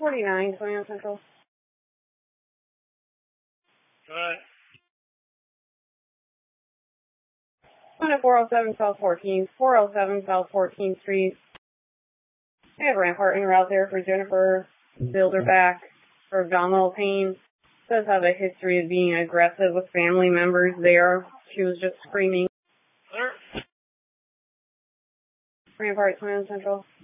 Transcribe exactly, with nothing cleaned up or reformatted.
forty-nine, twenty-nine Central. Go ahead. One at four oh seven South fourteenth, four oh seven South fourteenth Street. I have Rampart en route there for Jennifer Bilderback for abdominal pain. Does have a history of being aggressive with family members there. She was just screaming. Clear. Rampart, twenty-nine Central.